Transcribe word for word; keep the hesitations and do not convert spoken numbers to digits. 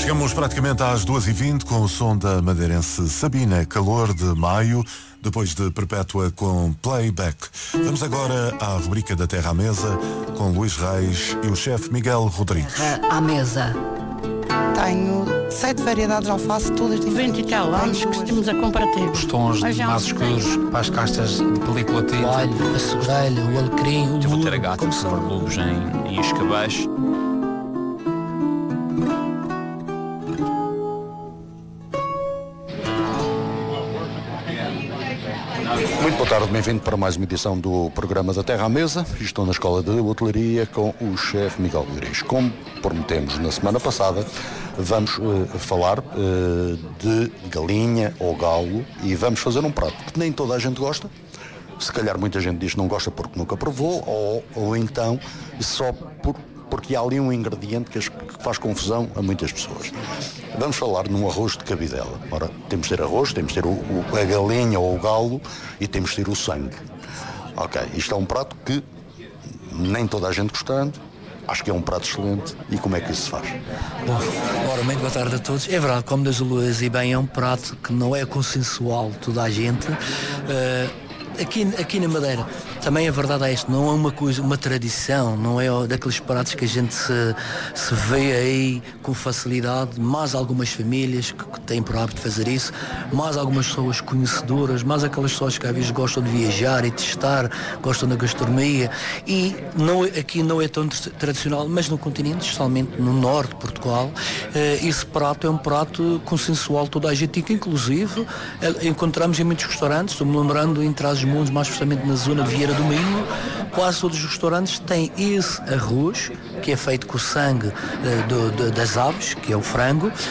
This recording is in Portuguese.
Chegamos praticamente às duas e vinte com o som da madeirense Sabina, Calor de Maio, depois de Perpétua com Playback. Vamos agora à rubrica da Terra à Mesa com Luís Reis e o chefe Miguel Rodrigues. Terra à Mesa. Tenho sete variedades de alface, todas diferentes. vinte e tal anos que temos a comparativo. Os tons mais escuros para as castas de película tinta. O alho, a segurelha, o alecrim, o Eu vou ter a gata de lobos em, em escabeche. Muito boa tarde, bem-vindo para mais uma edição do programa da Terra à Mesa. Estou na Escola de Hotelaria com o chefe Miguel Rodrigues. Como prometemos na semana passada, vamos uh, falar uh, de galinha ou galo e vamos fazer um prato que nem toda a gente gosta. Se calhar muita gente diz que não gosta porque nunca provou ou, ou então só por, porque há ali um ingrediente que, as, que faz confusão a muitas pessoas. Vamos falar num arroz de cabidela. Ora, temos de ter arroz, temos de ter o, o, a galinha ou o galo e temos de ter o sangue. Ok, isto é um prato que nem toda a gente gostando, acho que é um prato excelente. E como é que isso se faz? Bom, ora, muito boa tarde a todos. É verdade, como diz o Luís, e bem, é um prato que não é consensual toda a gente. Uh, aqui, aqui na Madeira, também a verdade é isto, não é uma coisa, uma tradição, não é daqueles pratos que a gente se, se vê aí com facilidade, mais algumas famílias que, que têm por hábito de fazer isso, mais algumas pessoas conhecedoras, mais aquelas pessoas que às vezes gostam de viajar e testar, gostam da gastronomia, e não, aqui não é tão tradicional, mas no continente, especialmente no norte de Portugal, eh, esse prato é um prato consensual toda a gente, e que inclusive eh, encontramos em muitos restaurantes. Estou-me lembrando em Trás-os-Montes, mais precisamente na zona de Vieira do Minho, quase todos os restaurantes têm esse arroz, que é feito com o sangue uh, do, do, das aves, que é o frango,